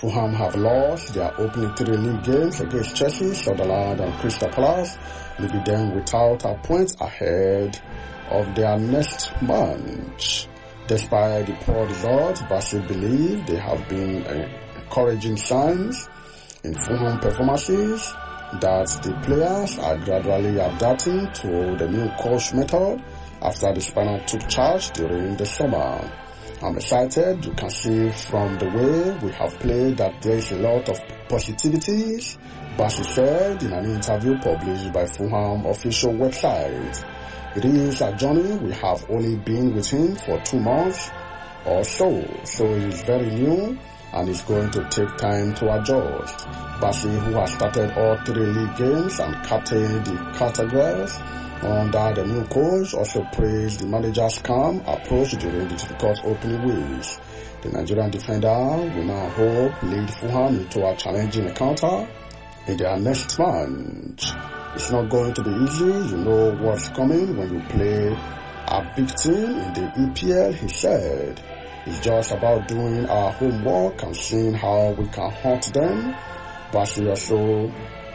Fulham have lost their opening 3 league games against Chelsea, Sunderland and Crystal Palace, leaving them without a point ahead of their next match. Despite the poor results, Bassey believe there have been encouraging signs in Fulham performances that the players are gradually adapting to the new coach method after the Spaniard took charge during the summer. I'm excited. You can see from the way we have played that there is a lot of positivities, Bassey said in an interview published by Fulham official website. It is a journey. We have only been with him for 2 months or so it is very new and it's going to take time to adjust. Bassey, who has started all 3 league games and captained the Cartagers under the new coach, also praised the manager's calm approach during the difficult opening weeks. The Nigerian defender will now hope lead Fulham into a challenging encounter in their next match. It's not going to be easy. You know what's coming when you play a big team in the EPL, he said. It's just about doing our homework and seeing how we can hunt them. Bassey also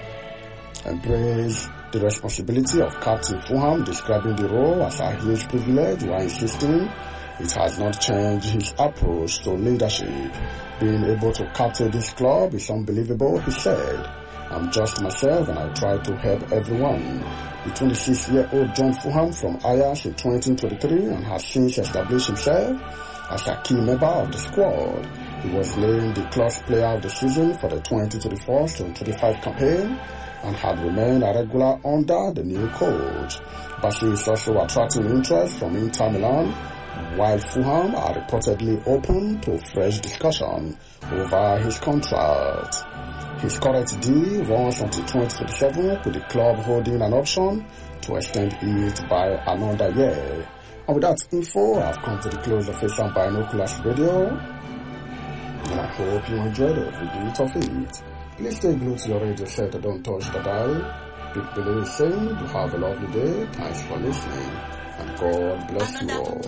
embraced the responsibility of captain Fulham, describing the role as a huge privilege while insisting it has not changed his approach to leadership. Being able to captain this club is unbelievable, he said. I'm just myself and I try to help everyone. The 26-year-old joined Fulham from Ajax in 2023 and has since established himself as a key member of the squad. He was named the club's player of the season for the 2024-2025 campaign and had remained a regular under the new coach. Bassey is also attracting interest from Inter Milan, while Fulham are reportedly open to fresh discussion over his contract. His current deal runs until 2027, with the club holding an option to extend it by another year. And with that info, I've come to the close of Asian Binoculars Radio, and I hope you enjoyed every bit of it. Please stay glued to your radio set and don't touch the dial. Big Billy is saying you have a lovely day. Thanks for listening, and God bless you all.